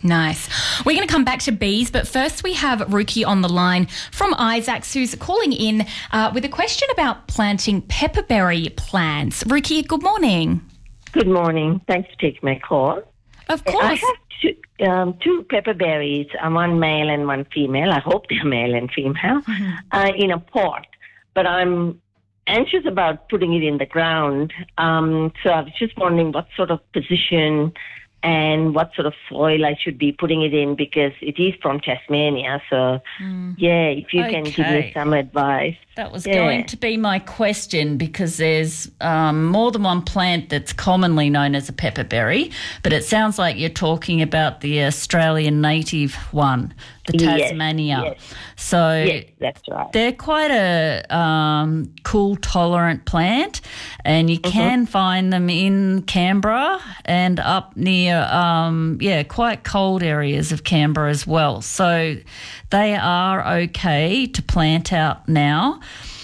Nice. We're going to come back to bees, but first we have Ruki on the line from Isaacs, who's calling in with a question about planting pepperberry plants. Ruki, good morning. Good morning. Thanks for taking my call. Of course. I have two pepperberries, one male and one female. I hope they're male and female, in a pot. But I'm anxious about putting it in the ground. So I was just wondering what sort of position and what sort of soil I should be putting it in, because it is from Tasmania. So, if you can give me some advice. That was going to be my question, because there's more than one plant that's commonly known as a pepperberry, but it sounds like you're talking about the Australian native one, the Tasmania. Yes. So that's right. They're quite a cool tolerant plant, and you can find them in Canberra and up near quite cold areas of Canberra as well. So they are okay to plant out now.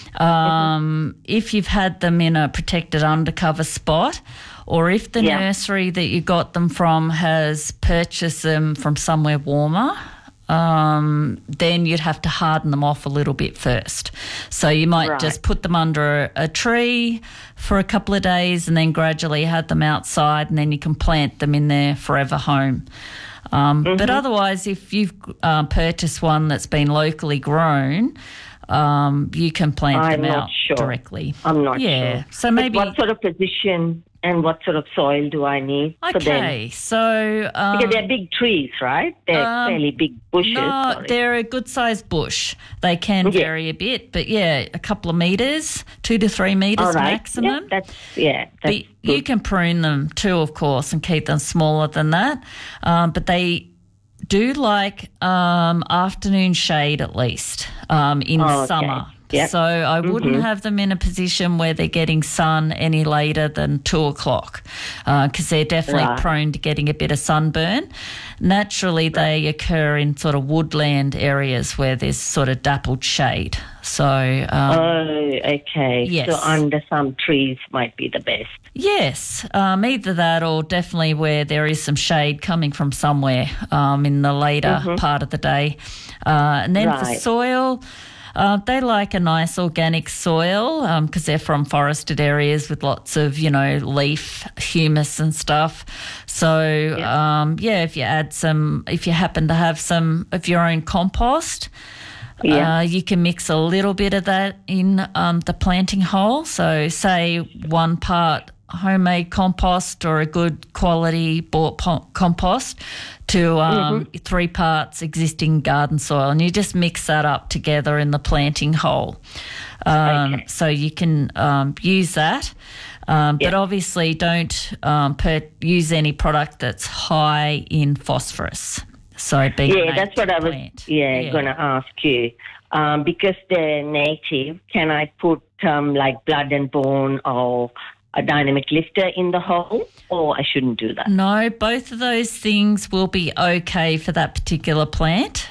If you've had them in a protected undercover spot, or if the nursery that you got them from has purchased them from somewhere warmer, then you'd have to harden them off a little bit first. So you might just put them under a tree for a couple of days and then gradually have them outside, and then you can plant them in their forever home. But otherwise, if you've purchased one that's been locally grown, you can plant them out directly. I'm not sure. So maybe what sort of position and what sort of soil do I need for them? Okay, so because they're big trees, right? They're fairly big bushes. No, they're a good-sized bush. They can vary a bit, but a couple of metres, 2 to 3 metres maximum. That's but good. you can prune them too, of course, and keep them smaller than that. But they do like afternoon shade at least in summer. Yep. So I wouldn't have them in a position where they're getting sun any later than 2 o'clock, because they're definitely prone to getting a bit of sunburn. Naturally, they occur in sort of woodland areas where there's sort of dappled shade. So, Yes. So under some trees might be the best. Yes, either that or definitely where there is some shade coming from somewhere in the later part of the day. And then for soil, they like a nice organic soil because they're from forested areas with lots of, leaf, humus and stuff. So, if you happen to have some of your own compost, you can mix a little bit of that in the planting hole. So say 1 part homemade compost or a good quality bought compost to 3 parts existing garden soil, and you just mix that up together in the planting hole. So you can use that, but obviously don't use any product that's high in phosphorus. So that's what I was going to ask you. Because they're native, can I put like blood and bone or a dynamic lifter in the hole, or I shouldn't do that? No, both of those things will be okay for that particular plant.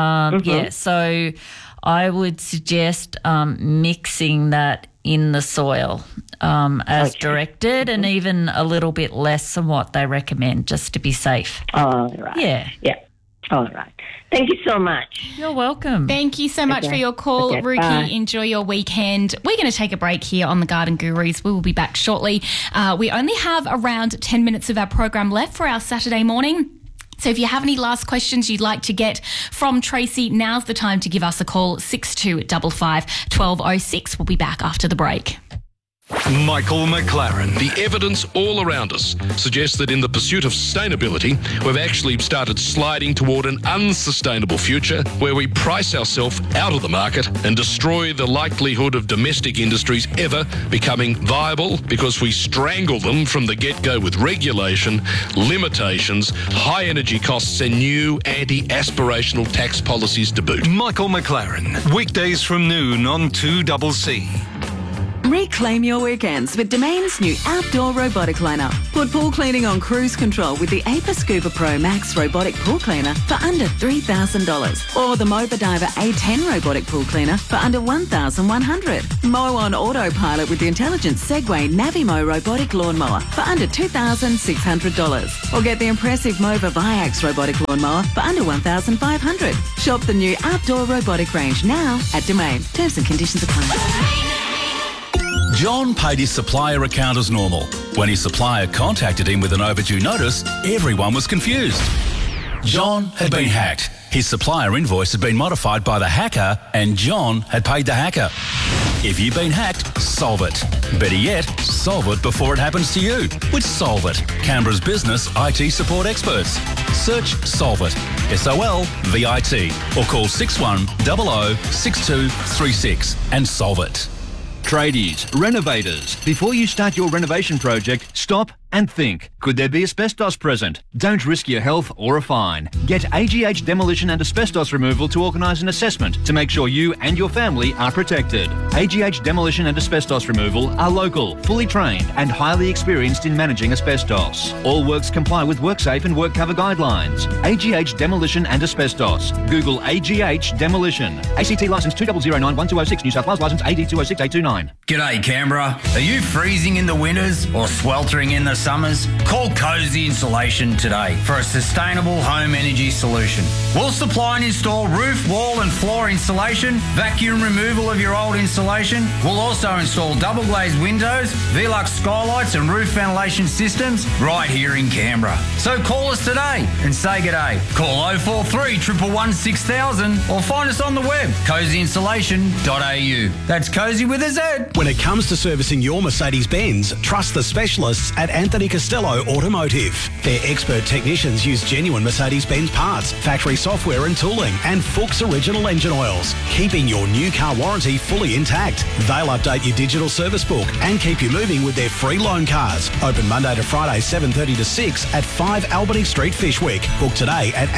So I would suggest mixing that in the soil as directed, and even a little bit less than what they recommend, just to be safe. All right. Yeah. All right. Thank you so much. You're welcome. Thank you so much for your call, Ruki. Bye. Enjoy your weekend. We're going to take a break here on the Garden Gurus. We will be back shortly. We only have around 10 minutes of our program left for our Saturday morning. So if you have any last questions you'd like to get from Tracy, now's the time to give us a call, 6255 1206. We'll be back after the break. Michael McLaren. The evidence all around us suggests that in the pursuit of sustainability, we've actually started sliding toward an unsustainable future where we price ourselves out of the market and destroy the likelihood of domestic industries ever becoming viable because we strangle them from the get-go with regulation, limitations, high energy costs and new anti-aspirational tax policies to boot. Michael McLaren, weekdays from noon on 2CC. Reclaim your weekends with Domain's new outdoor robotic cleaner. Put pool cleaning on cruise control with the Aper Scuba Pro Max robotic pool cleaner for under $3,000. Or the Moba Diver A10 robotic pool cleaner for under $1,100. Mow on autopilot with the intelligent Segway Navimo robotic lawnmower for under $2,600. Or get the impressive Mova Viax robotic lawnmower for under $1,500. Shop the new outdoor robotic range now at Domain. Terms and conditions apply. John paid his supplier account as normal. When his supplier contacted him with an overdue notice, everyone was confused. John had been hacked. His supplier invoice had been modified by the hacker and John had paid the hacker. If you've been hacked, solve it. Better yet, solve it before it happens to you with Solve It, Canberra's business IT support experts. Search Solve It, SOLVIT, or call 6100 6236 and solve it. Tradies, renovators, before you start your renovation project, stop and think. Could there be asbestos present? Don't risk your health or a fine. Get AGH Demolition and Asbestos Removal to organise an assessment to make sure you and your family are protected. AGH Demolition and Asbestos Removal are local, fully trained and highly experienced in managing asbestos. All works comply with WorkSafe and WorkCover guidelines. AGH Demolition and Asbestos. Google AGH Demolition. ACT licence 2009-1206, New South Wales licence AD 206-829. G'day Canberra. Are you freezing in the winters or sweltering in the summers? Call Cozy Insulation today for a sustainable home energy solution. We'll supply and install roof, wall and floor insulation, vacuum removal of your old insulation. We'll also install double glazed windows, Velux skylights and roof ventilation systems right here in Canberra. So call us today and say g'day. Call 043 111 6000 or find us on the web, cozyinsulation.au. That's Cozy with a Z. When it comes to servicing your Mercedes-Benz, trust the specialists at Anthony Costello Automotive. Their expert technicians use genuine Mercedes-Benz parts, factory software and tooling, and Fuchs original engine oils, keeping your new car warranty fully intact. They'll update your digital service book and keep you moving with their free loan cars. Open Monday to Friday, 7:30 to 6 at 5 Albany Street, Fyshwick. Book today at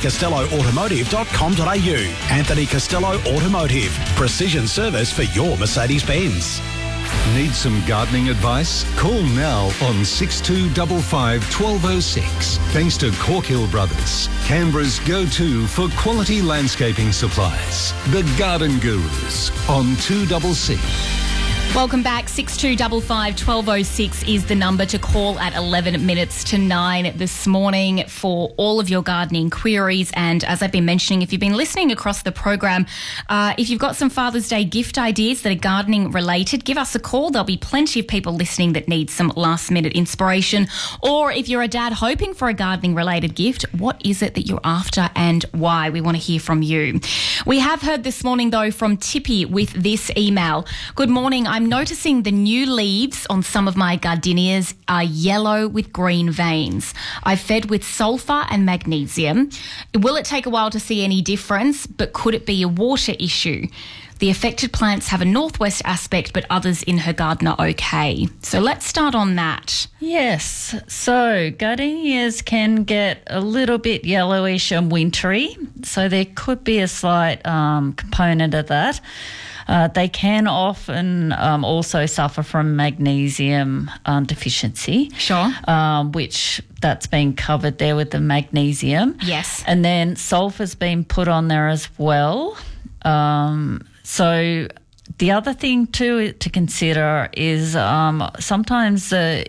anthonycostelloautomotive.com.au. Anthony Costello Automotive. Precision service for your Mercedes-Benz. Need some gardening advice? Call now on 6255 1206. Thanks to Corkhill Brothers, Canberra's go-to for quality landscaping supplies. The Garden Gurus on 2CC. Welcome back. 6255 1206 is the number to call at 11 minutes to 9 this morning for all of your gardening queries. And as I've been mentioning, if you've been listening across the program, if you've got some Father's Day gift ideas that are gardening related, give us a call. There'll be plenty of people listening that need some last minute inspiration. Or if you're a dad hoping for a gardening related gift, what is it that you're after and why? We want to hear from you. We have heard this morning though from Tippy with this email. Good morning. I'm noticing the new leaves on some of my gardenias are yellow with green veins. I've fed with sulfur and magnesium. Will it take a while to see any difference, but could it be a water issue? The affected plants have a northwest aspect, but others in her garden are okay. So let's start on that. Yes. So gardenias can get a little bit yellowish and wintry. So there could be a slight component of that. They can often also suffer from magnesium deficiency. Sure. Which that's been covered there with the magnesium. Yes. And then sulfur's been put on there as well. So the other thing to consider is sometimes the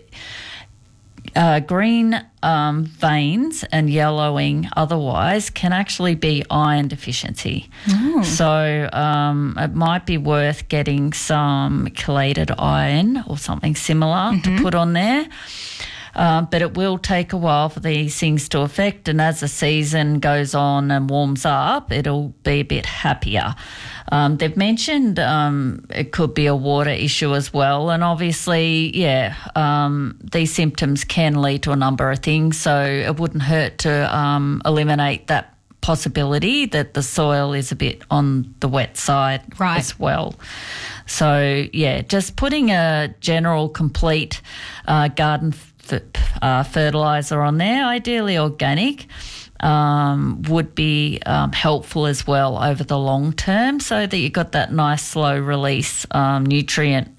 green veins and yellowing otherwise can actually be iron deficiency. Oh. So it might be worth getting some chelated iron or something similar to put on there. But it will take a while for these things to affect, and as the season goes on and warms up, it'll be a bit happier. They've mentioned it could be a water issue as well, and obviously, these symptoms can lead to a number of things, so it wouldn't hurt to eliminate that possibility that the soil is a bit on the wet side as well. So, just putting a general complete garden fertiliser on there, ideally organic, would be helpful as well over the long term, so that you've got that nice slow release nutrient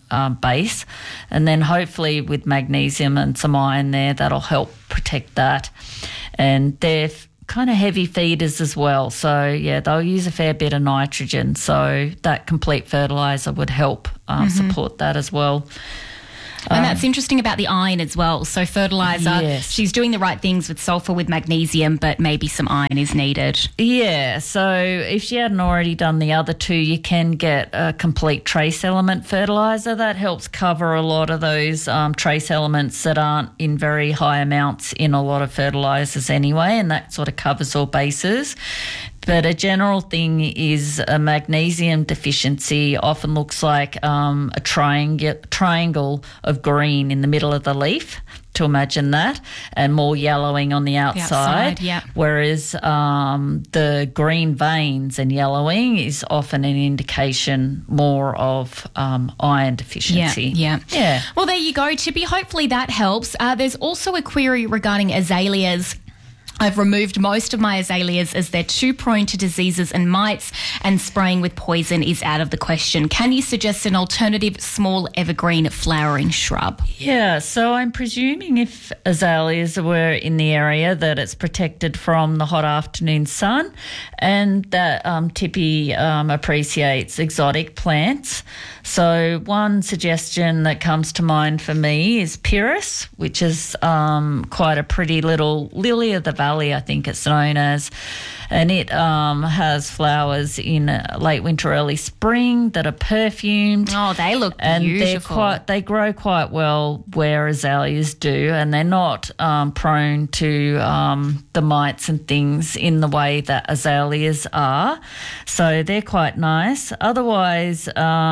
base. And then hopefully with magnesium and some iron there, that'll help protect that. And they're kind of heavy feeders as well. So, yeah, they'll use a fair bit of nitrogen. So that complete fertiliser would help support that as well. And that's interesting about the iron as well. So fertiliser, yes. She's doing the right things with sulphur, with magnesium, but maybe some iron is needed. Yeah, so if she hadn't already done the other two, you can get a complete trace element fertiliser. That helps cover a lot of those trace elements that aren't in very high amounts in a lot of fertilisers anyway, and that sort of covers all bases. But a general thing is a magnesium deficiency often looks like a triangle of green in the middle of the leaf, to imagine that, and more yellowing on the outside. Yeah. Whereas the green veins and yellowing is often an indication more of iron deficiency. Yeah. Well, there you go, Chippy. Hopefully that helps. There's also a query regarding azaleas. I've removed most of my azaleas as they're too prone to diseases and mites, and spraying with poison is out of the question. Can you suggest an alternative small evergreen flowering shrub? Yeah, so I'm presuming if azaleas were in the area that it's protected from the hot afternoon sun, and that Tippy appreciates exotic plants. So one suggestion that comes to mind for me is Pyrrhus, which is quite a pretty little lily of the valley, I think it's known as, and it has flowers in late winter, early spring that are perfumed. Oh, they look and beautiful. They grow quite well where azaleas do, and they're not prone to the mites and things in the way that azaleas are. So they're quite nice. Otherwise,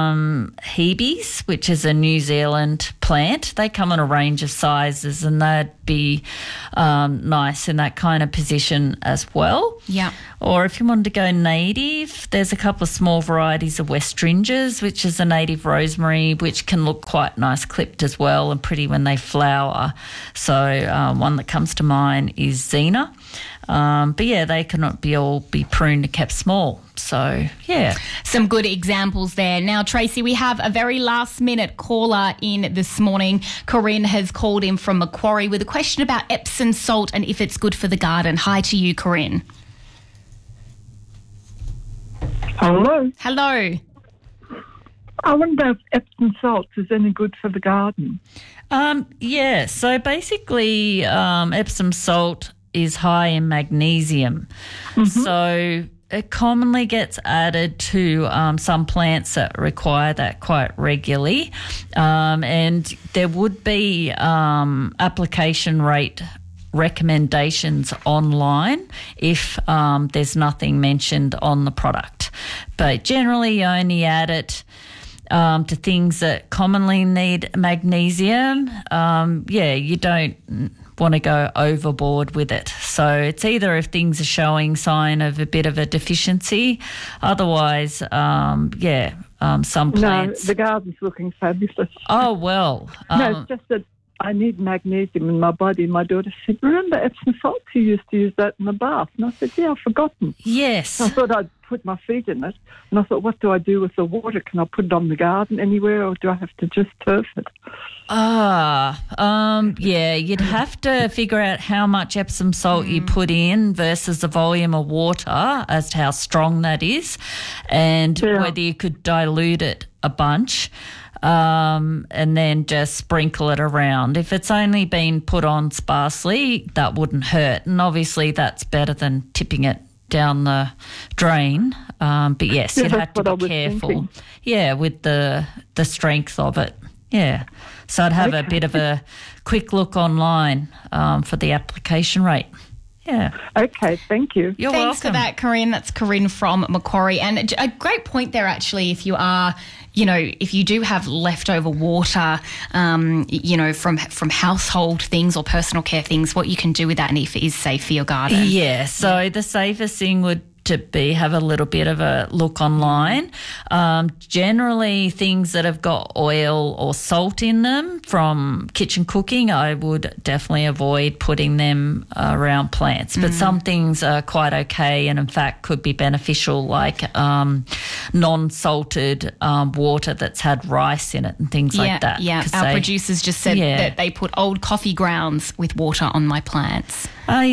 Hebes, which is a New Zealand plant, they come in a range of sizes, and they'd be nice in that kind of position as well. Yeah. Or if you wanted to go native, there's a couple of small varieties of Westringers, which is a native rosemary, which can look quite nice clipped as well and pretty when they flower. So one that comes to mind is Xena. But yeah, they cannot be pruned and kept small. So, yeah. Some good examples there. Now, Tracy, we have a very last-minute caller in this morning. Corinne has called in from Macquarie with a question about Epsom salt and if it's good for the garden. Hi to you, Corinne. Hello. Hello. I wonder if Epsom salt is any good for the garden. Yeah, so basically Epsom salt is high in magnesium. Mm-hmm. So it commonly gets added to some plants that require that quite regularly. And there would be application rate recommendations online if there's nothing mentioned on the product. But generally you only add it to things that commonly need magnesium. You don't want to go overboard with it. So it's either if things are showing sign of a bit of a deficiency, otherwise, some plants. No, the garden's looking fabulous. Oh, well. No, it's just that I need magnesium in my body. My daughter said, remember Epsom salt? You used to use that in the bath. And I said, yeah, I've forgotten. Yes. So I thought I'd put my feet in it. And I thought, what do I do with the water? Can I put it on the garden anywhere, or do I have to just turf it? You'd have to figure out how much Epsom salt you put in versus the volume of water as to how strong that is, and whether you could dilute it a bunch. And then just sprinkle it around. If it's only been put on sparsely, that wouldn't hurt. And obviously that's better than tipping it down the drain. But yes, you'd have to be careful. Thinking. Yeah, with the strength of it. Yeah. So I'd have a bit of a quick look online for the application rate. Yeah. Okay, thank you. You're Thanks welcome. for that, Corinne. That's Corinne from Macquarie. And a great point there, actually, if you are, if you do have leftover water, from household things or personal care things, what you can do with that and if it is safe for your garden. Yeah, so the safest thing would to have a little bit of a look online. Generally, things that have got oil or salt in them from kitchen cooking, I would definitely avoid putting them around plants. But some things are quite okay and, in fact, could be beneficial, like non-salted water that's had rice in it and things like that. Yeah, our producers just said that they put old coffee grounds with water on my plants.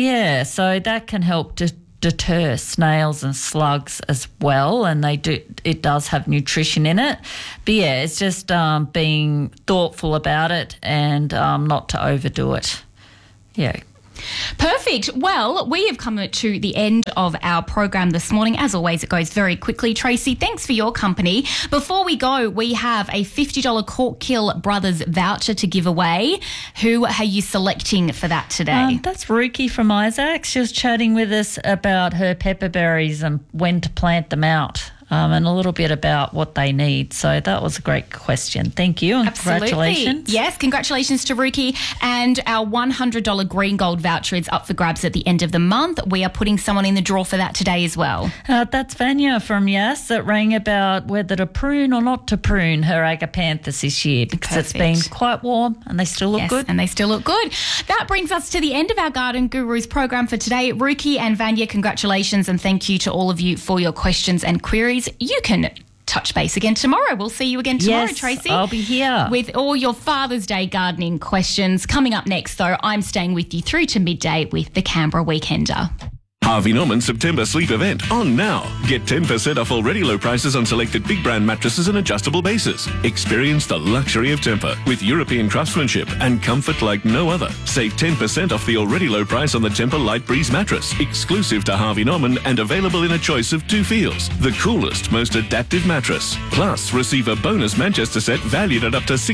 So that can help to deter snails and slugs as well, and it does have nutrition in it. But it's just being thoughtful about it and not to overdo it. Yeah. Perfect. Well, we have come to the end of our program this morning. As always, it goes very quickly. Tracy, thanks for your company. Before we go, we have a $50 Corkhill Brothers voucher to give away. Who are you selecting for that today? That's Ruki from Isaac. She was chatting with us about her pepperberries and when to plant them out. And a little bit about what they need. So that was a great question. Thank you and congratulations. Yes, congratulations to Ruki. And our $100 Green Gold voucher is up for grabs at the end of the month. We are putting someone in the draw for that today as well. That's Vanya from Yass that rang about whether to prune or not to prune her agapanthus this year because it's been quite warm and they still look good. And they still look good. That brings us to the end of our Garden Gurus program for today. Ruki and Vanya, congratulations and thank you to all of you for your questions and queries. You can touch base again tomorrow. We'll see you again tomorrow, Tracy. I'll be here. With all your Father's Day gardening questions. Coming up next, though, I'm staying with you through to midday with the Canberra Weekender. Harvey Norman September Sleep Event on now. Get 10% off already low prices on selected big brand mattresses and adjustable bases. Experience the luxury of Tempur with European craftsmanship and comfort like no other. Save 10% off the already low price on the Tempur Light Breeze mattress, exclusive to Harvey Norman and available in a choice of 2 feels. The coolest, most adaptive mattress. Plus, receive a bonus Manchester set valued at up to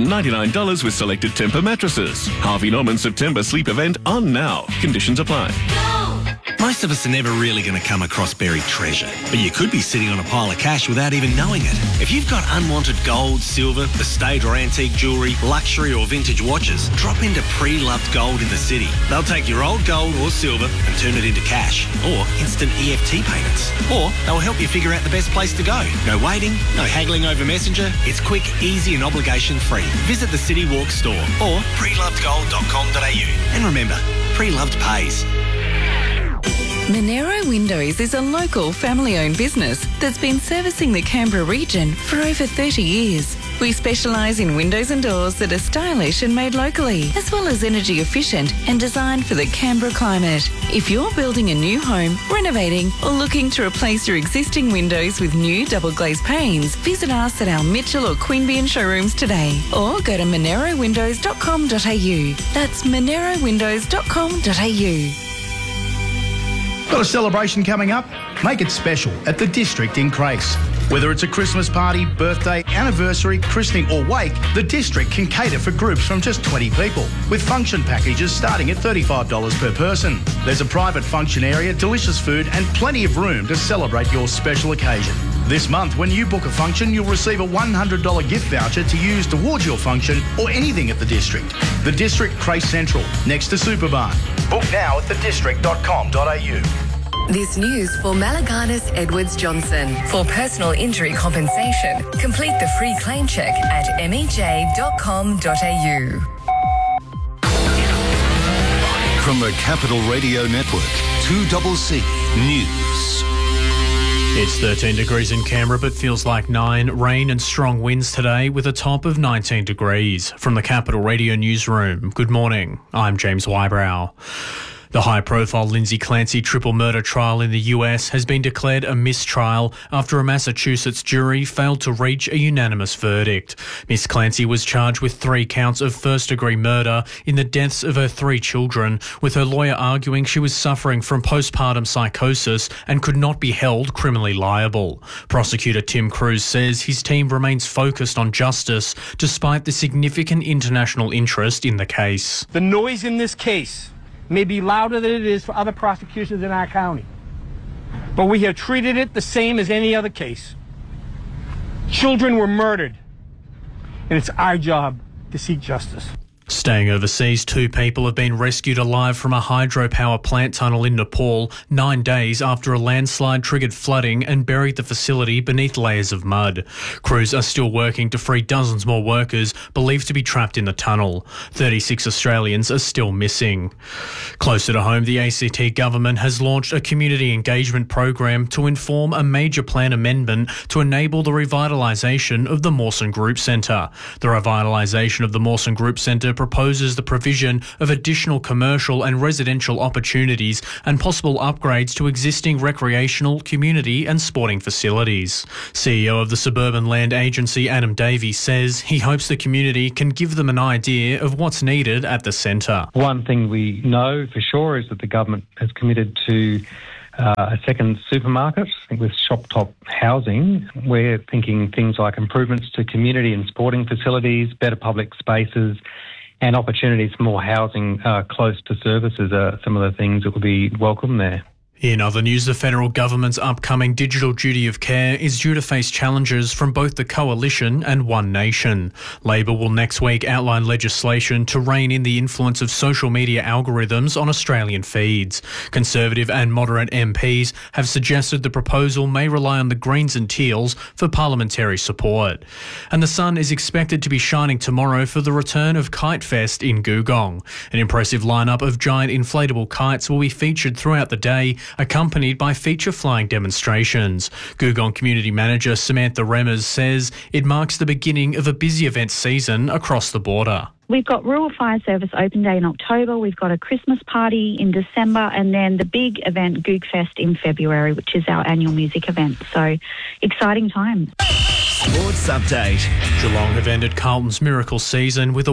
$699 with selected Tempur mattresses. Harvey Norman September Sleep Event on now. Conditions apply. Most of us are never really going to come across buried treasure, but you could be sitting on a pile of cash without even knowing it. If you've got unwanted gold, silver, estate or antique jewellery, luxury or vintage watches, drop into Pre-Loved Gold in the city. They'll take your old gold or silver and turn it into cash or instant EFT payments. Or they'll help you figure out the best place to go. No waiting, no haggling over Messenger. It's quick, easy and obligation-free. Visit the City Walk store or prelovedgold.com.au. And remember, Pre-Loved pays. Monero Windows is a local family-owned business that's been servicing the Canberra region for over 30 years. We specialise in windows and doors that are stylish and made locally, as well as energy efficient and designed for the Canberra climate. If you're building a new home, renovating or looking to replace your existing windows with new double glazed panes, visit us at our Mitchell or Queanbeyan showrooms today or go to monerowindows.com.au. That's monerowindows.com.au. Got a celebration coming up? Make it special at the District in Crace. Whether it's a Christmas party, birthday, anniversary, christening or wake, the District can cater for groups from just 20 people, with function packages starting at $35 per person. There's a private function area, delicious food and plenty of room to celebrate your special occasion. This month, when you book a function, you'll receive a $100 gift voucher to use towards your function or anything at the District. The District Crace Central, next to Superbarn. Book now at thedistrict.com.au. This news for Malaganas Edwards Johnson. For personal injury compensation, complete the free claim check at mej.com.au. From the Capital Radio Network, 2CC News. It's 13 degrees in Canberra, but feels like 9. Rain and strong winds today with a top of 19 degrees. From the Capital Radio newsroom, good morning. I'm James Wybrow. The high-profile Lindsay Clancy triple murder trial in the US has been declared a mistrial after a Massachusetts jury failed to reach a unanimous verdict. Miss Clancy was charged with 3 counts of first-degree murder in the deaths of her 3 children, with her lawyer arguing she was suffering from postpartum psychosis and could not be held criminally liable. Prosecutor Tim Cruz says his team remains focused on justice despite the significant international interest in the case. The noise in this case may be louder than it is for other prosecutions in our county, but we have treated it the same as any other case. Children were murdered, and it's our job to seek justice. Staying overseas, 2 people have been rescued alive from a hydropower plant tunnel in Nepal 9 days after a landslide triggered flooding and buried the facility beneath layers of mud. Crews are still working to free dozens more workers believed to be trapped in the tunnel. 36 Australians are still missing. Closer to home, the ACT government has launched a community engagement program to inform a major plan amendment to enable the revitalisation of the Mawson Group Centre. The revitalisation of the Mawson Group Centre proposes the provision of additional commercial and residential opportunities and possible upgrades to existing recreational, community and sporting facilities. CEO of the Suburban Land Agency, Adam Davies, says he hopes the community can give them an idea of what's needed at the centre. One thing we know for sure is that the government has committed to a second supermarket. I think with shop top housing, we're thinking things like improvements to community and sporting facilities, better public spaces, and opportunities for more housing close to services are some of the things that would be welcome there. In other news, the federal government's upcoming digital duty of care is due to face challenges from both the Coalition and One Nation. Labor will next week outline legislation to rein in the influence of social media algorithms on Australian feeds. Conservative and moderate MPs have suggested the proposal may rely on the Greens and Teals for parliamentary support. And the sun is expected to be shining tomorrow for the return of Kite Fest in Googong. An impressive lineup of giant inflatable kites will be featured throughout the day, accompanied by feature flying demonstrations. Googong Community Manager Samantha Remmers says it marks the beginning of a busy event season across the border. We've got Rural Fire Service Open Day in October, we've got a Christmas party in December, and then the big event, Goog Fest, in February, which is our annual music event. So, exciting times. Sports update. Geelong have ended Carlton's miracle season with a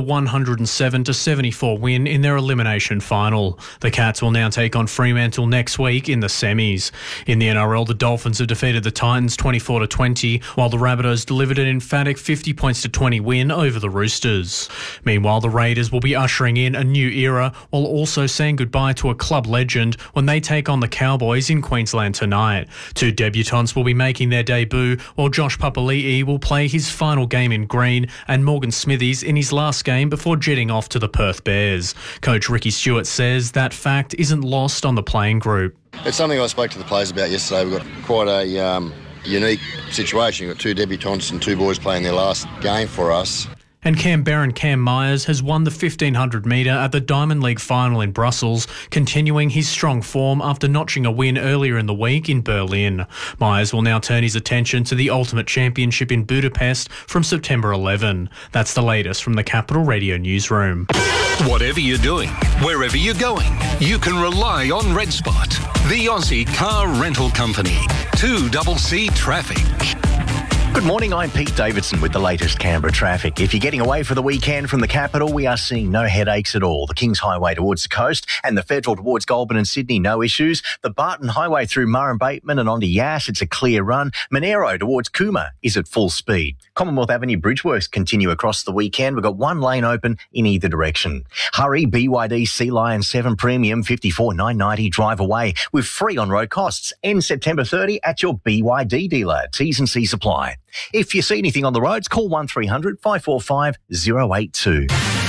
107-74 win in their elimination final. The Cats will now take on Fremantle next week in the semis. In the NRL, the Dolphins have defeated the Titans 24-20, while the Rabbitohs delivered an emphatic 50-20 win over the Roosters. Meanwhile, the Raiders will be ushering in a new era while also saying goodbye to a club legend when they take on the Cowboys in Queensland tonight. 2 debutants will be making their debut, while Josh Papali'i will play his final game in green and Morgan Smithies in his last game before jetting off to the Perth Bears. Coach Ricky Stewart says that fact isn't lost on the playing group. It's something I spoke to the players about yesterday. We've got quite a unique situation. We've got 2 debutants and 2 boys playing their last game for us. And Canberran Cam Myers has won the 1500 metre at the Diamond League final in Brussels, continuing his strong form after notching a win earlier in the week in Berlin. Myers will now turn his attention to the Ultimate Championship in Budapest from September 11. That's the latest from the Capital Radio newsroom. Whatever you're doing, wherever you're going, you can rely on Red Spot, the Aussie car rental company. 2CC Traffic. Good morning, I'm Pete Davidson with the latest Canberra traffic. If you're getting away for the weekend from the capital, we are seeing no headaches at all. The Kings Highway towards the coast and the Federal towards Goulburn and Sydney, no issues. The Barton Highway through Murray Bateman and onto Yass, it's a clear run. Monero towards Cooma is at full speed. Commonwealth Avenue bridge works continue across the weekend. We've got 1 lane open in either direction. Hurry, BYD Sea Lion 7 Premium 54,990 drive away with free on-road costs. End September 30 at your BYD dealer. T's and C's apply. If you see anything on the roads, call 1300 545 082.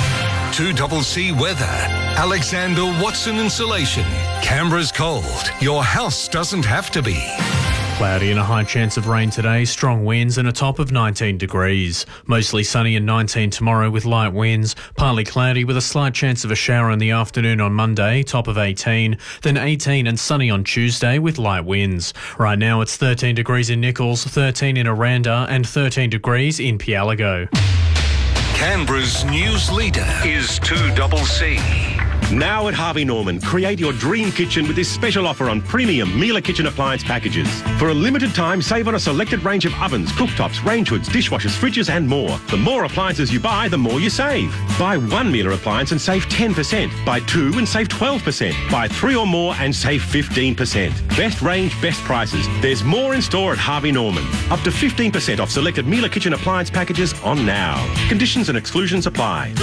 2CC Weather. Alexander Watson Insulation. Canberra's cold. Your house doesn't have to be. Cloudy and a high chance of rain today, strong winds and a top of 19 degrees. Mostly sunny and 19 tomorrow with light winds, partly cloudy with a slight chance of a shower in the afternoon on Monday, top of 18, then 18 and sunny on Tuesday with light winds. Right now it's 13 degrees in Nichols, 13 in Aranda and 13 degrees in Pialago. Canberra's news leader is 2CC. Now at Harvey Norman, create your dream kitchen with this special offer on premium Miele kitchen appliance packages. For a limited time, save on a selected range of ovens, cooktops, range hoods, dishwashers, fridges and more. The more appliances you buy, the more you save. Buy 1 Miele appliance and save 10%. Buy 2 and save 12%. Buy 3 or more and save 15%. Best range, best prices. There's more in store at Harvey Norman. Up to 15% off selected Miele kitchen appliance packages on now. Conditions and exclusions apply.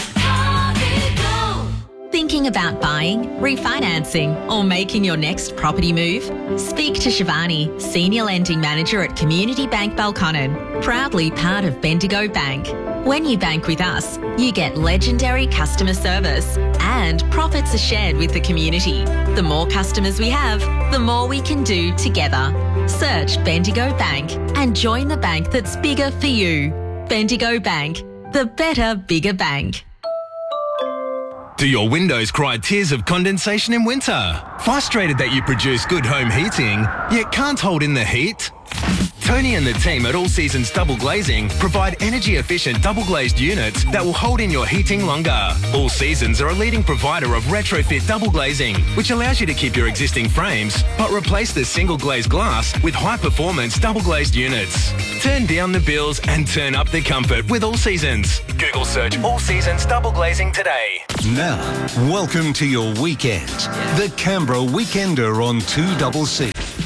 Thinking about buying, refinancing, or making your next property move? Speak to Shivani, Senior Lending Manager at Community Bank Belconnen, proudly part of Bendigo Bank. When you bank with us, you get legendary customer service and profits are shared with the community. The more customers we have, the more we can do together. Search Bendigo Bank and join the bank that's bigger for you. Bendigo Bank, the better, bigger bank. Do your windows cry tears of condensation in winter? Frustrated that you produce good home heating, yet can't hold in the heat? Tony and the team at All Seasons Double Glazing provide energy-efficient double-glazed units that will hold in your heating longer. All Seasons are a leading provider of retrofit double glazing, which allows you to keep your existing frames, but replace the single-glazed glass with high-performance double-glazed units. Turn down the bills and turn up the comfort with All Seasons. Google search All Seasons Double Glazing today. Now, welcome to your weekend. The Canberra Weekender on 2CC.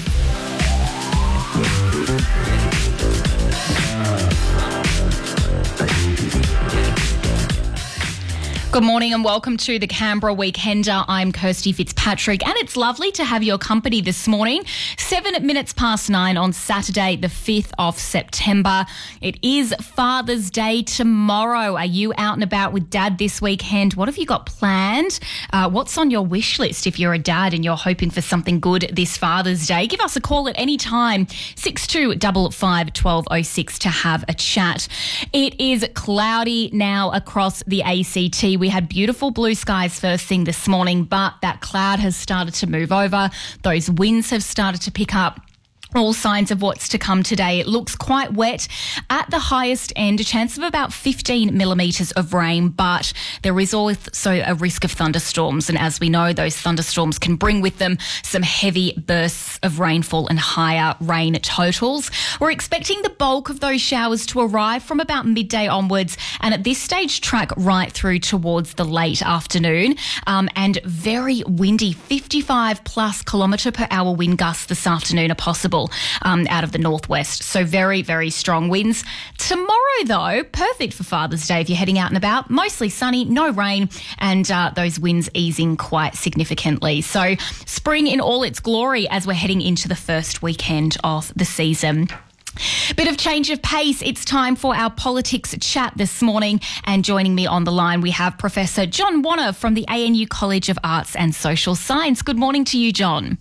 Good morning and welcome to the Canberra Weekender. I'm Kirsty Fitzpatrick and it's lovely to have your company this morning. 9:07 on Saturday, the 5th of September. It is Father's Day tomorrow. Are you out and about with Dad this weekend? What have you got planned? What's on your wish list if you're a dad and you're hoping for something good this Father's Day? Give us a call at any time, 6255 1206 to have a chat. It is cloudy now across the ACT. We had beautiful blue skies first thing this morning, but that cloud has started to move over. Those winds have started to pick up. All signs of what's to come today. It looks quite wet at the highest end, a chance of about 15 millimetres of rain, but there is also a risk of thunderstorms. And as we know, those thunderstorms can bring with them some heavy bursts of rainfall and higher rain totals. We're expecting the bulk of those showers to arrive from about midday onwards, and at this stage track right through towards the late afternoon. And very windy, 55 plus kilometre per hour wind gusts this afternoon are possible. Out of the northwest. So very, very strong winds. Tomorrow, though, perfect for Father's Day if you're heading out and about. Mostly sunny, no rain, and those winds easing quite significantly. So spring in all its glory as we're heading into the first weekend of the season. Bit of change of pace. It's time for our politics chat this morning. And joining me on the line, we have Professor John Wanna from the ANU College of Arts and Social Science. Good morning to you, John.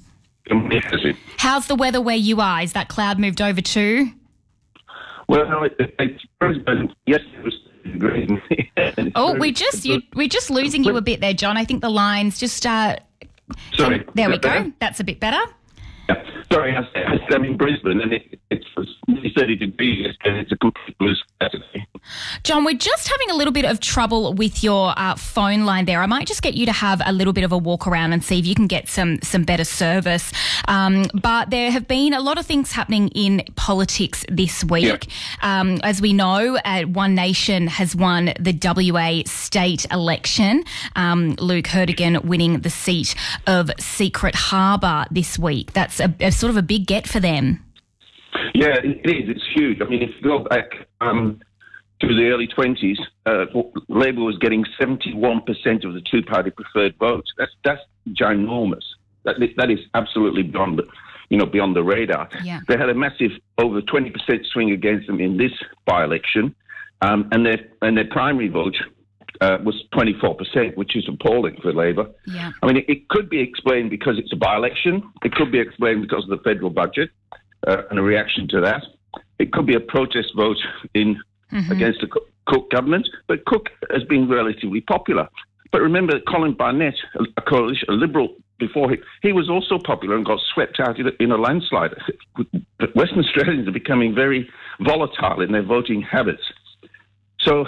How's the weather where you are? Is that cloud moved over too? Well, it's yes, it was green. We're just losing you a bit there, John. I think the line's just. Sorry. There we go. That's a bit better. Yeah. Sorry, I'm in Brisbane and it's 30 degrees and it's a complete blue Saturday. John, we're just having a little bit of trouble with your phone line there. I might just get you to have a little bit of a walk around and see if you can get some better service. But there have been a lot of things happening in politics this week. Yeah. As we know, One Nation has won the WA state election. Luke Herdigan winning the seat of Secret Harbour this week. That's a sort of a big get for them. Yeah, it is. It's huge. I mean, if you go back to the early 20s, Labor was getting 71% of the two-party preferred votes. That's ginormous. That is absolutely beyond the radar. Yeah. They had a massive over 20% swing against them in this by-election, and their primary vote was 24%, which is appalling for Labor. Yeah. I mean, it could be explained because it's a by-election. It could be explained because of the federal budget and a reaction to that. It could be a protest vote against the Cook government, but Cook has been relatively popular. But remember, Colin Barnett, a Liberal before he was also popular and got swept out in a landslide. Western Australians are becoming very volatile in their voting habits. So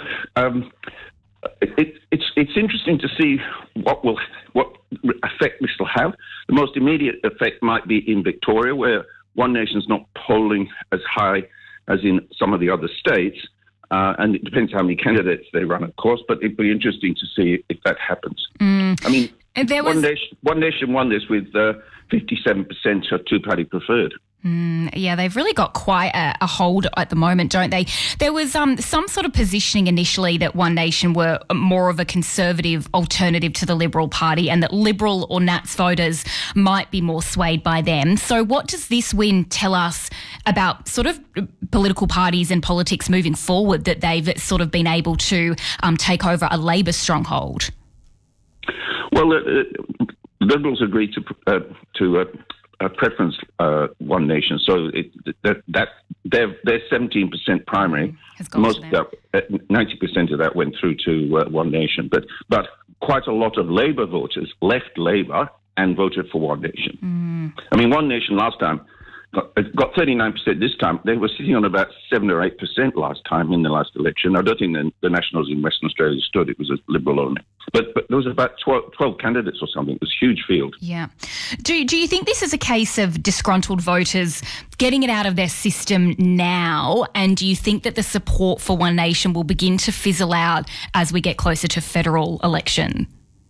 it's interesting to see what effect this will have. The most immediate effect might be in Victoria, where One Nation's not polling as high as in some of the other states. And it depends how many candidates they run, of course, but it'd be interesting to see if that happens. I mean, One Nation won this with 57% of two-party preferred. Yeah, they've really got quite a hold at the moment, don't they? There was some sort of positioning initially that One Nation were more of a conservative alternative to the Liberal Party and that Liberal or Nats voters might be more swayed by them. So what does this win tell us about sort of political parties and politics moving forward, that they've sort of been able to take over a Labor stronghold? Well, Liberals agreed to preference One Nation, so their 17% primary, most 90% of that went through to One Nation, but quite a lot of Labor voters left Labor and voted for One Nation. I mean, One Nation last time got 39% this time. They were sitting on about 7 or 8% last time in the last election. I don't think the Nationals in Western Australia stood. It was a Liberal only. But there was about 12 candidates or something. It was a huge field. Yeah. Do you think this is a case of disgruntled voters getting it out of their system now? And do you think that the support for One Nation will begin to fizzle out as we get closer to federal election?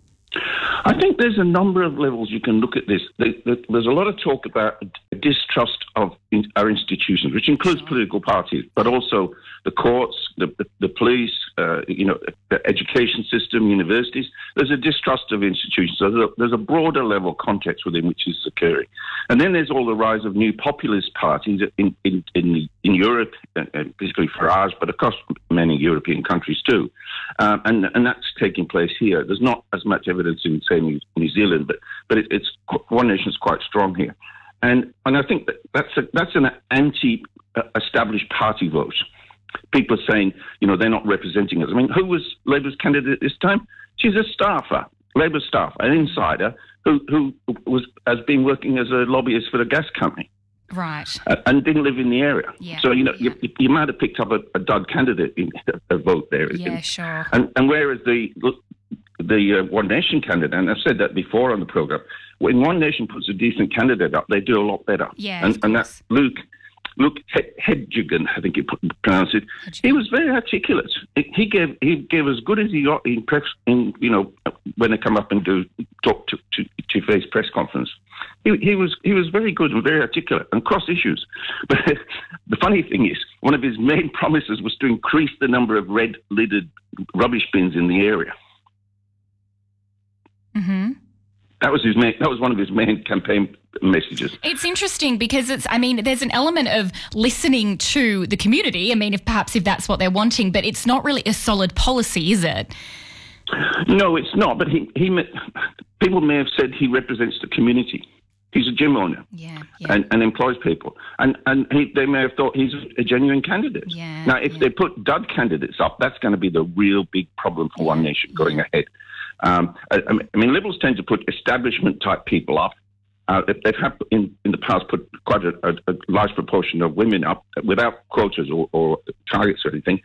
I think there's a number of levels you can look at this. There's a lot of talk about distrust of our institutions, which includes political parties, but also the courts, the police, the education system, universities. There's a distrust of institutions. So there's a broader level context within which this is occurring. And then there's all the rise of new populist parties in Europe, particularly for ours, but across many European countries too. And that's taking place here. There's not as much evidence in, say, New Zealand, but it's One Nation is quite strong here. And I think that's an anti-established party vote. People are saying, they're not representing us. I mean, who was Labor's candidate this time? She's a staffer, Labor staff, an insider who has been working as a lobbyist for the gas company. Right. And didn't live in the area. Yeah. So, you might have picked up a dud candidate in a vote there. Yeah, sure. And whereas the One Nation candidate, and I've said that before on the programme, when One Nation puts a decent candidate up, they do a lot better. Yeah, and that's Luke Hedgigan, I think you pronounce it. He was very articulate. He gave as good as he got in press, when they come up and talk to face press conference. He was very good and very articulate and cross issues. But the funny thing is, one of his main promises was to increase the number of red-lidded rubbish bins in the area. Mm-hmm. That was one of his main campaign messages. It's interesting because there's an element of listening to the community. I mean, if that's what they're wanting, but it's not really a solid policy, is it? No, it's not. But people may have said he represents the community. He's a gym owner, and employs people, and they may have thought he's a genuine candidate. Yeah, now, if they put dud candidates up, that's going to be the real big problem for One Nation going ahead. Liberals tend to put establishment-type people up. They've had in the past put quite a large proportion of women up without quotas or targets or anything,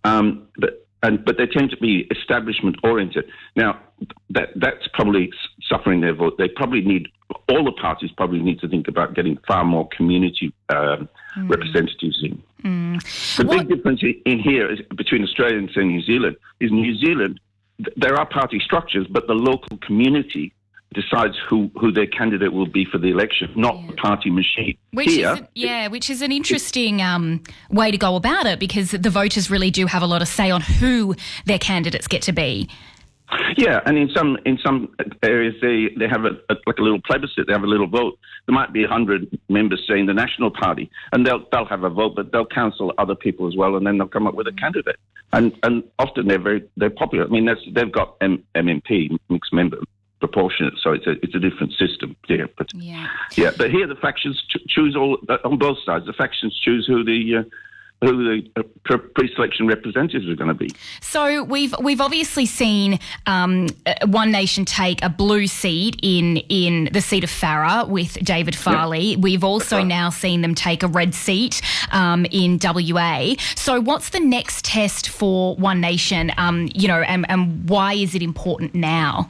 but they tend to be establishment-oriented. Now, that's probably suffering their vote. All the parties probably need to think about getting far more community representatives in. The big difference in here is between Australia and, say, New Zealand is New Zealand, there are party structures, but the local community decides who their candidate will be for the election, not the party machine. Which is an interesting way to go about it, because the voters really do have a lot of say on who their candidates get to be. Yeah, and in some areas they have a little plebiscite. They have a little vote. There might be 100 members, say, in the National Party, and they'll have a vote, but they'll counsel other people as well, and then they'll come up with a candidate. And often they're popular. I mean, they've got MMP, mixed member, proportionate, so it's a different system there. But but here the factions choose all on both sides. The factions choose who the pre-selection representatives are going to be. So we've obviously seen One Nation take a blue seat in the seat of Farrer with David Farley. Yep. We've also now seen them take a red seat in WA. So what's the next test for One Nation? And why is it important now?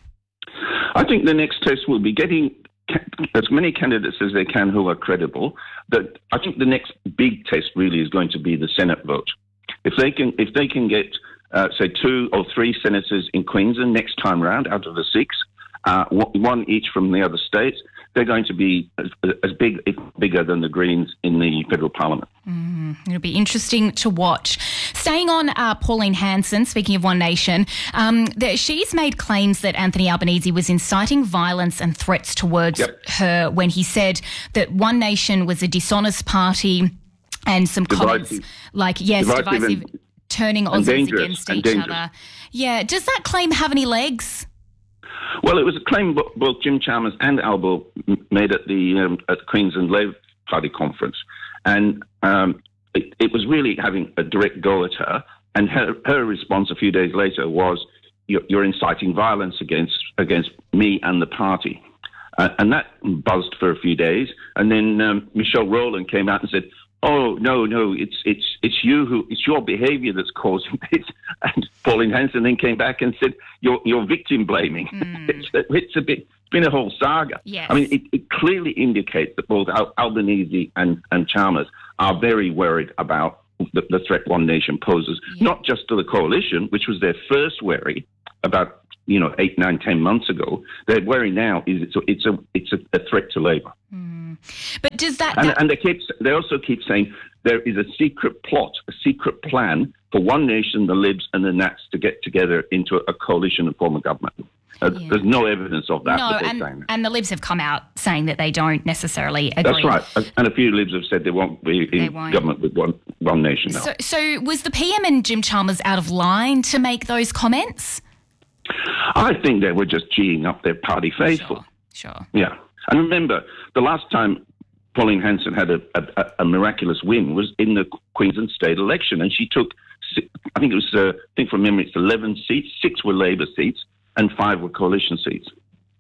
I think the next test will be getting as many candidates as they can who are credible. But I think the next big test really is going to be the Senate vote. If they can get say 2 or 3 senators in Queensland next time round out of the 6, one each from the other states, they're going to be as big, if bigger than the Greens in the federal parliament. It'll be interesting to watch. Staying on Pauline Hanson, speaking of One Nation, she's made claims that Anthony Albanese was inciting violence and threats towards her when he said that One Nation was a dishonest party, and some comments like, divisive, turning Aussies against each other. Yeah. Does that claim have any legs? Well, it was a claim both Jim Chalmers and Albo made at the Queensland Labour Party conference. And it was really having a direct go at her. And her response a few days later was, you're inciting violence against me and the party. And that buzzed for a few days. And then Michelle Rowland came out and said, oh, no, it's your behaviour that's causing this. And Pauline Hanson then came back and said, you're victim blaming. It's been a whole saga. Yes. I mean, it clearly indicates that both Albanese and Chalmers are very worried about the threat One Nation poses, not just to the coalition, which was their first worry about 8, 9, 10 months ago. Their worry now is it's a threat to Labor. But does that... And they also keep saying there is a secret plot, a secret plan for One Nation, the Libs and the Nats to get together into a coalition and form a government. There's no evidence of that. No, and the Libs have come out saying that they don't necessarily agree. That's right. And a few Libs have said they won't be in government with One Nation now. So was the PM and Jim Chalmers out of line to make those comments? I think they were just geeing up their party faithful. Sure. Yeah. And remember, the last time Pauline Hanson had a miraculous win was in the Queensland state election, and she took, I think from memory, it's 11 seats. 6 were Labor seats, and 5 were coalition seats.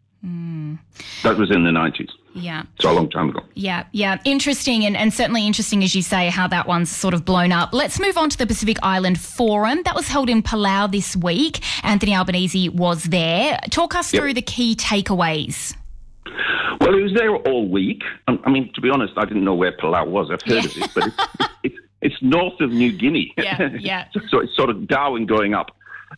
That was in the 90s. Yeah. So a long time ago. Yeah. Interesting, and certainly interesting, as you say, how that one's sort of blown up. Let's move on to the Pacific Island Forum. That was held in Palau this week. Anthony Albanese was there. Talk us through the key takeaways. Well, he was there all week. I mean, to be honest, I didn't know where Palau was. I've heard of it, but it's north of New Guinea. Yeah. So it's sort of Darwin going up.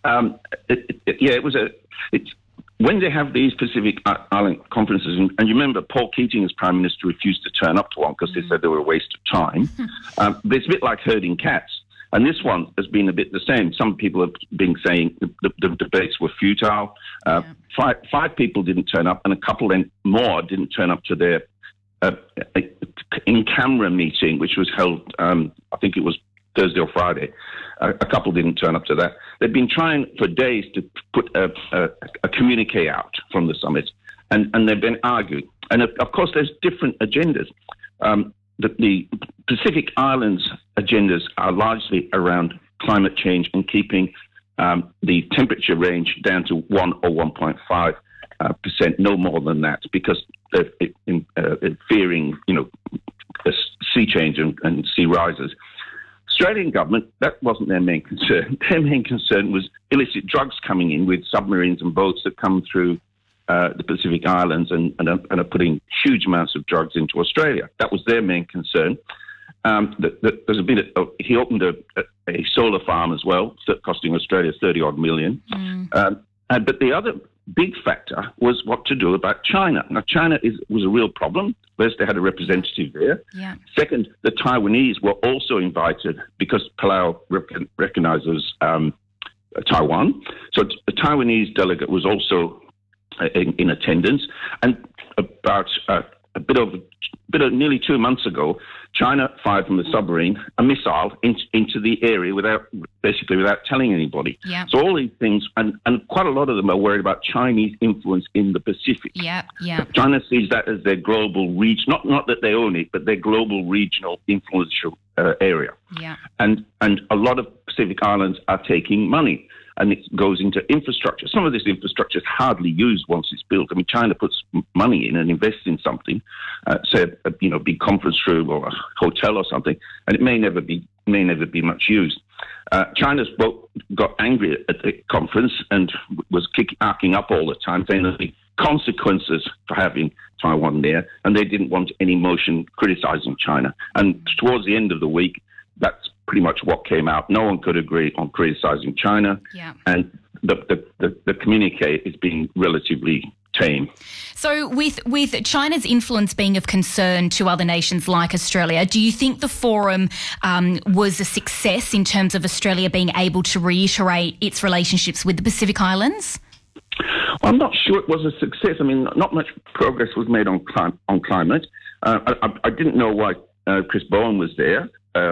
When they have these Pacific Island conferences, and you remember Paul Keating as Prime Minister refused to turn up to one because they said they were a waste of time. It's a bit like herding cats. And this one has been a bit the same. Some people have been saying the debates were futile. 5 people didn't turn up, and a couple then more didn't turn up to their in-camera meeting, which was held, I think it was Thursday or Friday. A couple didn't turn up to that. They've been trying for days to put a communique out from the summit, and they've been arguing. And of course, there's different agendas. The Pacific Islands agendas are largely around climate change and keeping the temperature range down to 1 or 1.5%, no more than that, because they're fearing, sea change and sea rises. Australian government, that wasn't their main concern. Their main concern was illicit drugs coming in with submarines and boats that come through the Pacific Islands and are putting huge amounts of drugs into Australia. That was their main concern. There's a bit of, he opened a solar farm as well, costing Australia 30-odd million. But the other big factor was what to do about China. Now, China was a real problem. First, they had a representative there. Yeah. Second, the Taiwanese were also invited because Palau recognizes Taiwan. So the Taiwanese delegate was also in attendance. And about a bit of nearly 2 months ago, China fired from the submarine a missile into the area without telling anybody. Yeah. So all these things, and quite a lot of them are worried about Chinese influence in the Pacific. Yeah. China sees that as their global reach, not that they own it, but their global regional influential area. Yeah. And a lot of Pacific Islands are taking money, and it goes into infrastructure. Some of this infrastructure is hardly used once it's built. I mean, China puts money in and invests in something, say a big conference room or a hotel or something, and it may never be much used. China's got angry at the conference and was arcing up all the time, saying that the consequences for having Taiwan there, and they didn't want any motion criticising China. And towards the end of the week, that's pretty much what came out. No one could agree on criticising China, and the communique is being relatively tame. So with China's influence being of concern to other nations like Australia, do you think the forum was a success in terms of Australia being able to reiterate its relationships with the Pacific Islands? Well, I'm not sure it was a success. I mean, not much progress was made on climate. I didn't know why Chris Bowen was there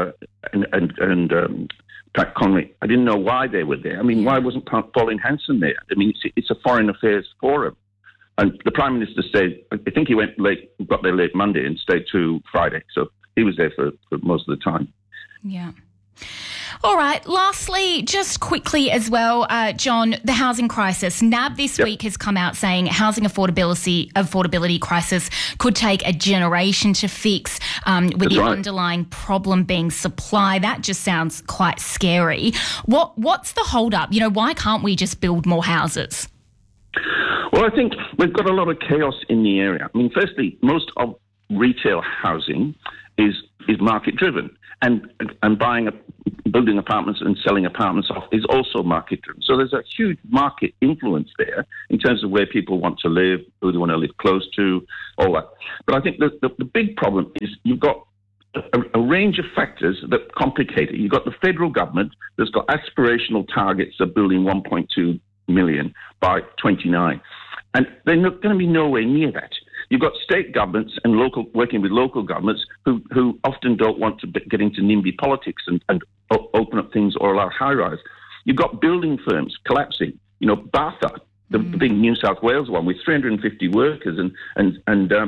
and Pat Conway. I didn't know why they were there. I mean, why wasn't Pauline Hanson there? I mean, it's a foreign affairs forum. And the Prime Minister stayed, I think he got there late Monday and stayed to Friday. So he was there for most of the time. Yeah. All right. Lastly, just quickly as well, John, the housing crisis. NAB this week has come out saying housing affordability crisis could take a generation to fix, with the underlying problem being supply. That just sounds quite scary. What's the hold up? You know, why can't we just build more houses? Well, I think we've got a lot of chaos in the area. I mean, firstly, most of retail housing is market driven, and building apartments and selling apartments off is also market driven. So there's a huge market influence there in terms of where people want to live, who they want to live close to, all that. But I think the big problem is you've got a range of factors that complicate it. You've got the federal government that's got aspirational targets of building 1.2 million by 29, and they're not going to be nowhere near that. You've got state governments and working with local governments who often don't want to get into NIMBY politics and open up things or allow high-rise. You've got building firms collapsing. You know, Bartha, the big New South Wales one with 350 workers and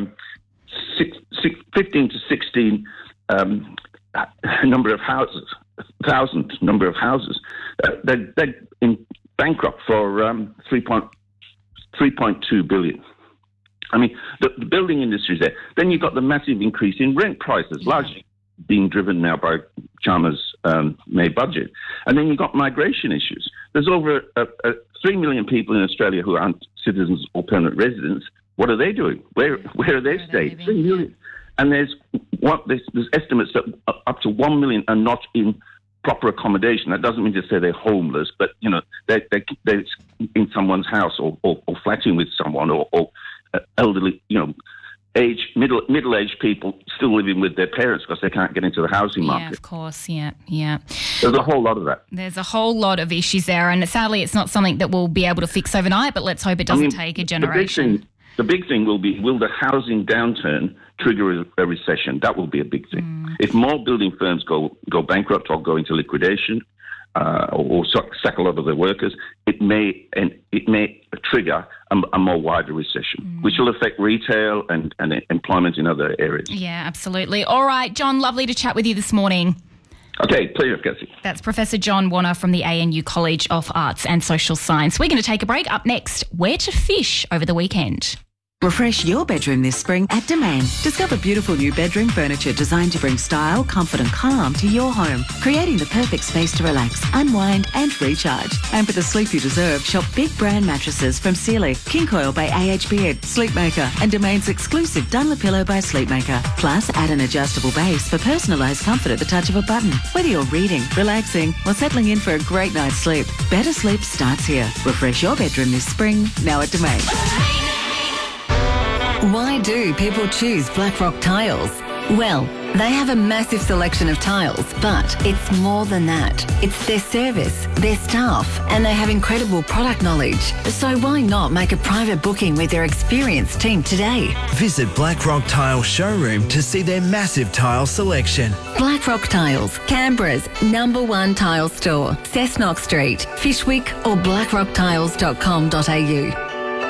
15 to 16 number of houses, 1,000 number of houses. They're in bankrupt for 3.2 billion. I mean, the building industry is there. Then you've got the massive increase in rent prices, largely being driven now by Chalmers' May budget. And then you've got migration issues. There's over 3 million people in Australia who aren't citizens or permanent residents. What are they doing? Where are they staying? 3 million. And there's estimates that up to 1 million are not in proper accommodation. That doesn't mean to say they're homeless, but, you know, they're in someone's house or flatting with someone or elderly, you know, middle-aged people still living with their parents because they can't get into the housing market. Yeah, of course, yeah. There's a whole lot of that. There's a whole lot of issues there, and sadly it's not something that we'll be able to fix overnight, but let's hope it doesn't take a generation. The big thing will be, will the housing downturn trigger a recession? That will be a big thing. If more building firms go bankrupt or go into liquidation, or sack a lot of their workers, it may trigger a more wider recession, which will affect retail and employment in other areas. Yeah, absolutely. All right, John, lovely to chat with you this morning. Okay, pleasure, Cassie. That's Professor John Wanna from the ANU College of Arts and Social Science. We're going to take a break. Up next, where to fish over the weekend. Refresh your bedroom this spring at Domain. Discover beautiful new bedroom furniture designed to bring style, comfort and calm to your home, creating the perfect space to relax, unwind and recharge. And for the sleep you deserve, shop big brand mattresses from Sealy, King Coil by AHB, Sleepmaker and Domain's exclusive Dunlopillow by Sleepmaker. Plus, add an adjustable base for personalised comfort at the touch of a button. Whether you're reading, relaxing or settling in for a great night's sleep, better sleep starts here. Refresh your bedroom this spring, now at Domain. Why do people choose Blackrock Tiles? Well, they have a massive selection of tiles, but it's more than that. It's their service, their staff, and they have incredible product knowledge. So why not make a private booking with their experienced team today? Visit Blackrock Tile Showroom to see their massive tile selection. Blackrock Tiles, Canberra's #1 tile store, Cessnock Street, Fishwick or blackrocktiles.com.au.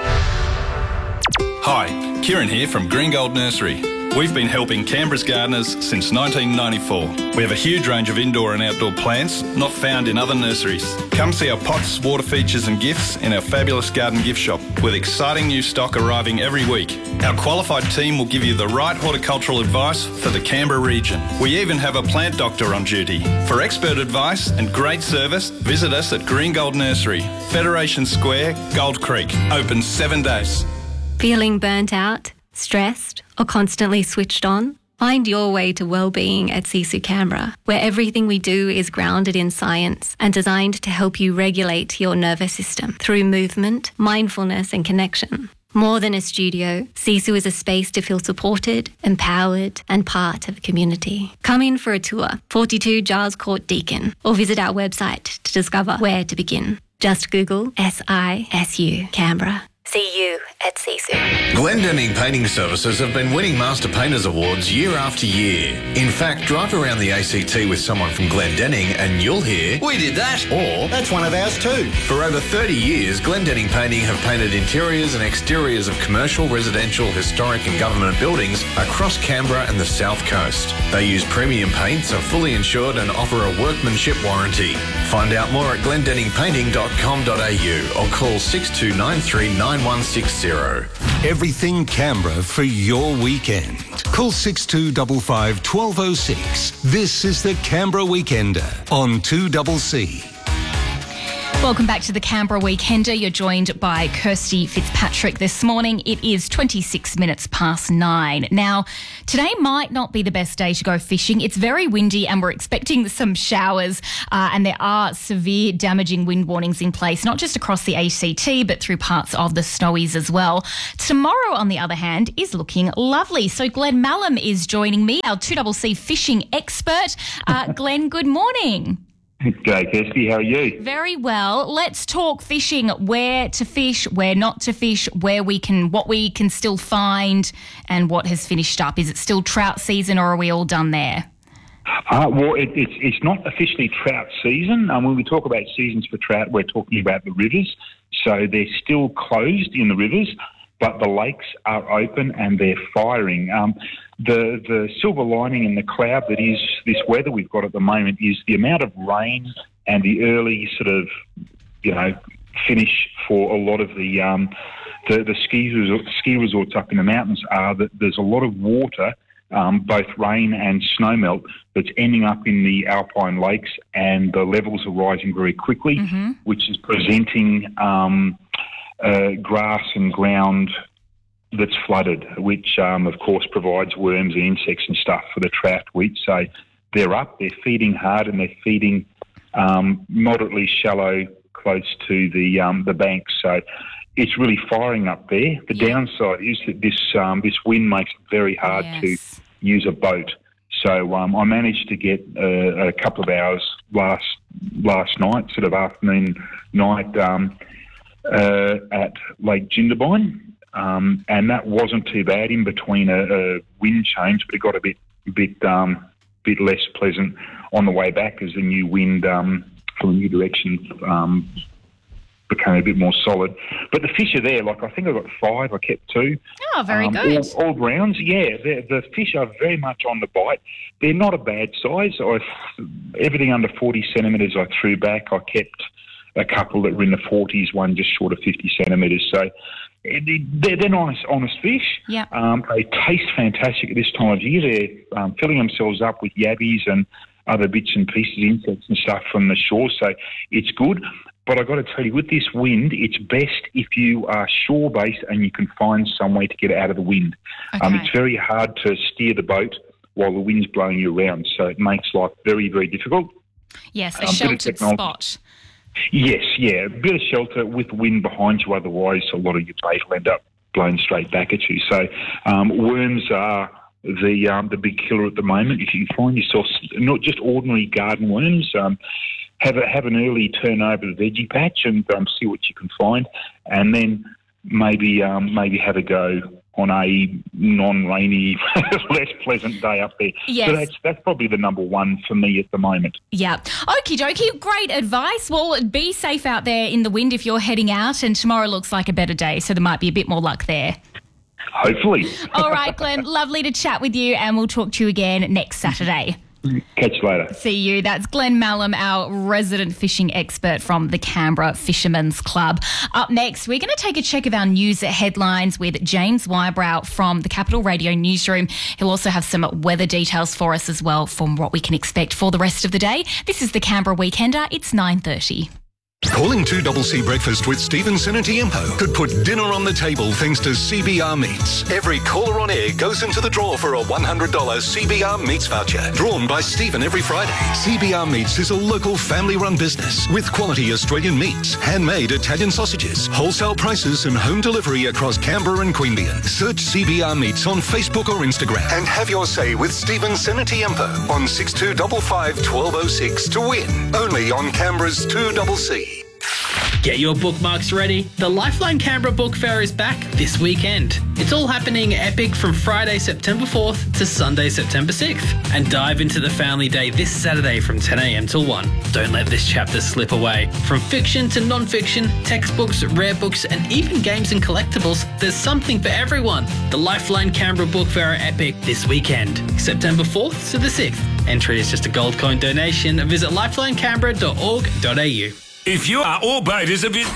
Hi, Kieran here from Green Gold Nursery. We've been helping Canberra's gardeners since 1994. We have a huge range of indoor and outdoor plants not found in other nurseries. Come see our pots, water features and gifts in our fabulous garden gift shop with exciting new stock arriving every week. Our qualified team will give you the right horticultural advice for the Canberra region. We even have a plant doctor on duty. For expert advice and great service, visit us at Green Gold Nursery, Federation Square, Gold Creek. Open 7 days. Feeling burnt out, stressed, or constantly switched on? Find your way to wellbeing at Sisu Canberra, where everything we do is grounded in science and designed to help you regulate your nervous system through movement, mindfulness and connection. More than a studio, Sisu is a space to feel supported, empowered and part of a community. Come in for a tour, 42 Giles Court Deakin, or visit our website to discover where to begin. Just Google SISU Canberra. See you at Sisu. Glendenning Painting Services have been winning Master Painters Awards year after year. In fact, drive around the ACT with someone from Glendenning and you'll hear, "We did that," or "That's one of ours too." For over 30 years, Glendenning Painting have painted interiors and exteriors of commercial, residential, historic and government buildings across Canberra and the South Coast. They use premium paints, are fully insured and offer a workmanship warranty. Find out more at glendenningpainting.com.au or call 6293 9160. Everything Canberra for your weekend. Call 6255 1206. This is the Canberra Weekender on 2CC. Welcome back to the Canberra Weekender. You're joined by Kirsty Fitzpatrick this morning. It is 26 minutes past 9. Now, today might not be the best day to go fishing. It's very windy and we're expecting some showers and there are severe damaging wind warnings in place, not just across the ACT, but through parts of the Snowies as well. Tomorrow, on the other hand, is looking lovely. So Glenn Mallam is joining me, our 2CC fishing expert. Glenn, good morning. G'day, Kirsty. How are you? Very well. Let's talk fishing. Where to fish, where not to fish, what we can still find, and what has finished up. Is it still trout season, or are we all done there? Well, it's not officially trout season. When we talk about seasons for trout, we're talking about the rivers. So they're still closed in the rivers, but the lakes are open and they're firing. The silver lining in the cloud that is this weather we've got at the moment is the amount of rain and the early sort of, finish for a lot of the ski resorts up in the mountains are that there's a lot of water, both rain and snowmelt, that's ending up in the alpine lakes, and the levels are rising very quickly, which is presenting grass and ground that's flooded, which of course provides worms and insects and stuff for the trout wheat. So they're up, they're feeding hard, and they're feeding moderately shallow, close to the banks. So it's really firing up there. The downside is that this wind makes it very hard to use a boat. So I managed to get a couple of hours last night, sort of afternoon, night, at Lake Jindabyne. And that wasn't too bad in between a wind change, but it got a bit less pleasant on the way back as the new wind from a new direction became a bit more solid. But the fish are there. Like, I think I got 5. I kept 2. Oh, very good. All rounds, yeah. The fish are very much on the bite. They're not a bad size. Everything under 40 centimetres I threw back. I kept a couple that were in the 40s, one just short of 50 centimetres. So they're nice, honest fish. Yeah. They taste fantastic at this time of year. They're filling themselves up with yabbies and other bits and pieces, insects and stuff from the shore. So it's good. But I've got to tell you, with this wind, it's best if you are shore-based and you can find somewhere to get out of the wind. Okay. It's very hard to steer the boat while the wind's blowing you around. So it makes life very, very difficult. Yes, a sheltered spot. Yes, yeah, a bit of shelter with wind behind you. Otherwise, a lot of your bait will end up blown straight back at you. So worms are the big killer at the moment. If you find yourself not just ordinary garden worms, have an early turn over the veggie patch and see what you can find, and then maybe have a go on a non-rainy, less pleasant day up there. Yes. So that's probably the number one for me at the moment. Yeah. Okie dokie. Great advice. Well, be safe out there in the wind if you're heading out, and tomorrow looks like a better day, so there might be a bit more luck there. Hopefully. All right, Glenn. Lovely to chat with you, and we'll talk to you again next Saturday. Catch you later. See you. That's Glenn Mallam, our resident fishing expert from the Canberra Fishermen's Club. Up next, we're going to take a check of our news headlines with James Wybrow from the Capital Radio newsroom. He'll also have some weather details for us as well from what we can expect for the rest of the day. This is the Canberra Weekender. It's 9:30. Calling 2CC Breakfast with Stephen Senatiempo could put dinner on the table thanks to CBR Meats. Every caller on air goes into the draw for a $100 CBR Meats voucher, drawn by Stephen every Friday. CBR Meats is a local family-run business with quality Australian meats, handmade Italian sausages, wholesale prices and home delivery across Canberra and Queanbeyan. Search CBR Meats on Facebook or Instagram and have your say with Stephen Senatiempo on 6255 1206 to win. Only on Canberra's 2CC. Get your bookmarks ready. The Lifeline Canberra Book Fair is back this weekend. It's all happening epic from Friday, September 4th to Sunday, September 6th. And dive into the Family Day this Saturday from 10 a.m. till 1. Don't let this chapter slip away. From fiction to non-fiction, textbooks, rare books, and even games and collectibles, there's something for everyone. The Lifeline Canberra Book Fair epic this weekend, September 4th to the 6th. Entry is just a gold coin donation. Visit lifelinecanberra.org.au. If your or boat is a bit...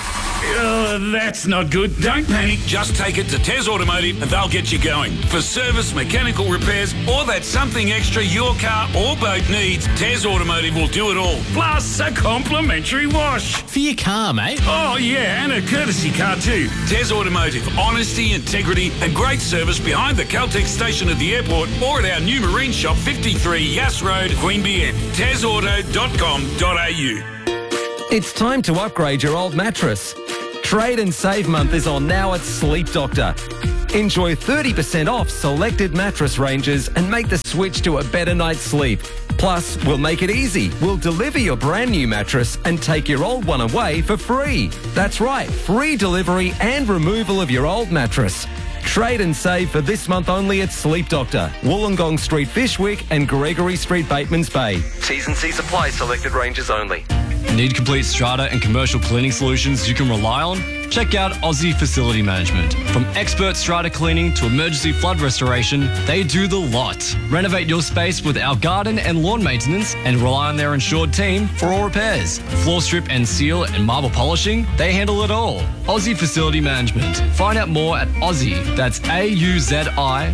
that's not good. Don't panic. Just take it to Tez Automotive and they'll get you going. For service, mechanical repairs, or that something extra your car or boat needs, Tez Automotive will do it all. Plus a complimentary wash. For your car, mate. Oh, yeah, and a courtesy car too. Tez Automotive. Honesty, integrity and great service behind the Caltex station at the airport or at our new marine shop, 53 Yass Road, Queanbeyan. TezAuto.com.au. It's time to upgrade your old mattress. Trade and Save Month is on now at Sleep Doctor. Enjoy 30% off selected mattress ranges and make the switch to a better night's sleep. Plus, we'll make it easy. We'll deliver your brand new mattress and take your old one away for free. That's right, free delivery and removal of your old mattress. Trade and save for this month only at Sleep Doctor, Wollongong Street, Fishwick and Gregory Street, Batemans Bay. T's and C's apply, selected ranges only. Need complete strata and commercial cleaning solutions you can rely on? Check out Aussie Facility Management. From expert strata cleaning to emergency flood restoration, they do the lot. Renovate your space with our garden and lawn maintenance and rely on their insured team for all repairs. Floor strip and seal and marble polishing, they handle it all. Aussie Facility Management. Find out more at Aussie, that's AUZI,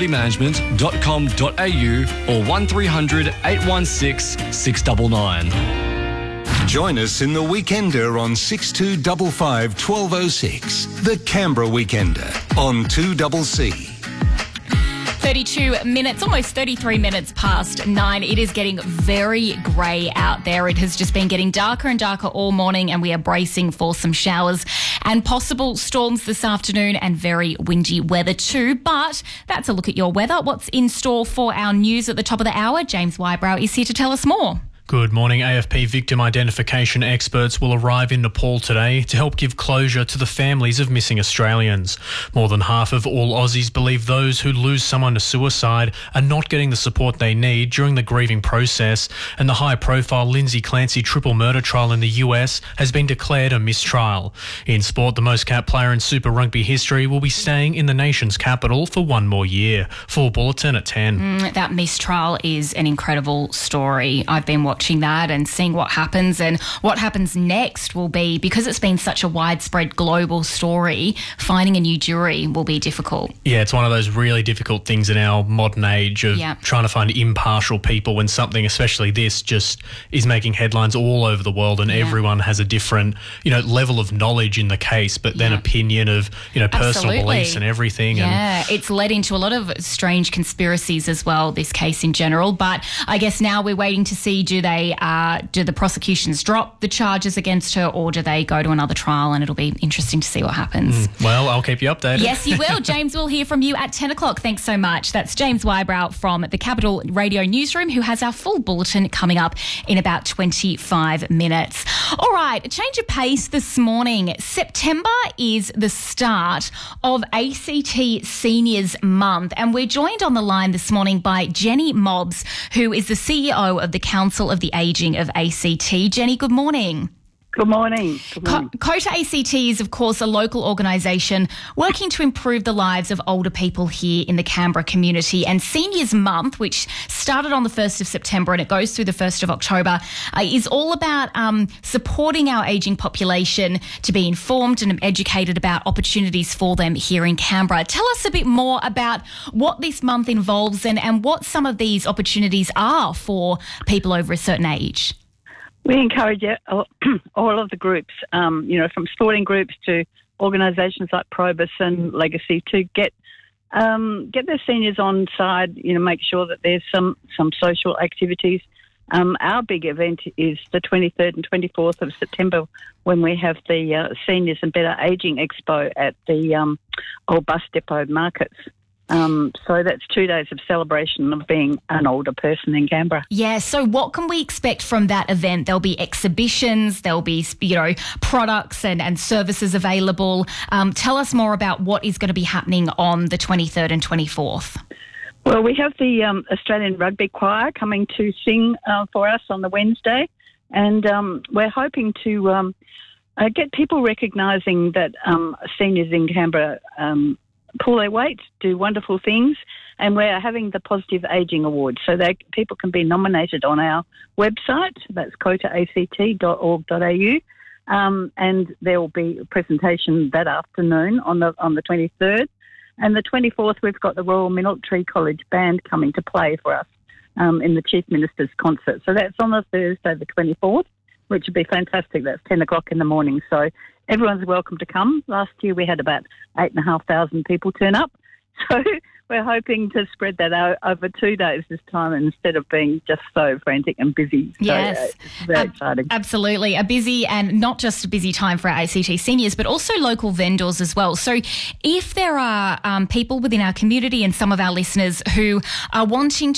facilitymanagement.com.au or 1300 816 699. Join us in the Weekender on 6255 1206. The Canberra Weekender on 2CC. 32 minutes, almost 33 minutes past 9. It is getting very grey out there. It has just been getting darker and darker all morning, and we are bracing for some showers and possible storms this afternoon and very windy weather too. But that's a look at your weather. What's in store for our news at the top of the hour? James Wybrow is here to tell us more. Good morning. AFP victim identification experts will arrive in Nepal today to help give closure to the families of missing Australians. More than half of all Aussies believe those who lose someone to suicide are not getting the support they need during the grieving process, and the high-profile Lindsay Clancy triple murder trial in the US has been declared a mistrial. In sport, the most capped player in Super Rugby history will be staying in the nation's capital for one more year. Full bulletin at 10. That mistrial is an incredible story. I've been watching that and seeing what happens, and what happens next will be, because it's been such a widespread global story, finding a new jury will be difficult. Yeah, it's one of those really difficult things in our modern age of trying to find impartial people when something, especially this, just is making headlines all over the world, and everyone has a different, level of knowledge in the case, but then opinion of, personal beliefs and everything. Yeah, it's led into a lot of strange conspiracies as well, this case in general. But I guess now we're waiting to see, do the prosecutions drop the charges against her, or do they go to another trial? And it'll be interesting to see what happens. Well, I'll keep you updated. Yes, you will. James will hear from you at 10 o'clock. Thanks so much. That's James Wybrow from the Capital Radio Newsroom, who has our full bulletin coming up in about 25 minutes. All right, a change of pace this morning. September is the start of ACT Seniors Month, and we're joined on the line this morning by Jenny Mobbs, who is the CEO of the Council of the Ageing of ACT. Jenny, good morning. Good morning. COTA ACT is, of course, a local organisation working to improve the lives of older people here in the Canberra community. And Seniors Month, which started on the 1st of September and it goes through the 1st of October, is all about supporting our ageing population to be informed and educated about opportunities for them here in Canberra. Tell us a bit more about what this month involves and what some of these opportunities are for people over a certain age. We encourage all of the groups, from sporting groups to organisations like Probus and Legacy to get their seniors on side, make sure that there's some social activities. Our big event is the 23rd and 24th of September when we have the Seniors and Better Ageing Expo at the Old Bus Depot Markets. So that's 2 days of celebration of being an older person in Canberra. Yeah, so what can we expect from that event? There'll be exhibitions, there'll be, products and services available. Tell us more about what is going to be happening on the 23rd and 24th. Well, we have the Australian Rugby Choir coming to sing for us on the Wednesday, and we're hoping to get people recognising that seniors in Canberra pull their weight, do wonderful things, and we're having the Positive Ageing Award, so that people can be nominated on our website. That's cotaact.org.au, and there will be a presentation that afternoon on the 23rd. And the 24th, we've got the Royal Military College Band coming to play for us in the Chief Minister's concert. So that's on the Thursday, the 24th, which would be fantastic. That's 10 o'clock in the morning. So everyone's welcome to come. Last year we had about 8,500 people turn up. So we're hoping to spread that out over 2 days this time instead of being just so frantic and busy. So, yes, very exciting. Absolutely. A busy and not just a busy time for our ACT seniors, but also local vendors as well. So if there are people within our community and some of our listeners who are wanting